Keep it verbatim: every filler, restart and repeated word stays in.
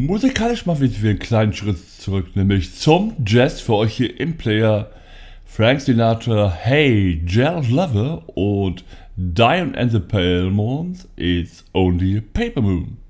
Musikalisch machen wir jetzt wieder einen kleinen Schritt zurück, nämlich zum Jazz für euch hier im Player. Frank Sinatra, Hey Jealous Lover und Diane and the Pale Moons, It's Only a Paper Moon.